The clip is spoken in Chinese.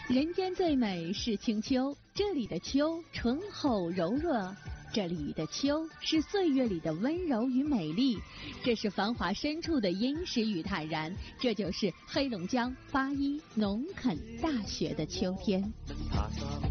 人间最美是清秋，这里的秋醇厚柔弱，这里的秋是岁月里的温柔与美丽，这是繁华深处的殷实与坦然，这就是黑龙江八一农垦大学的秋天。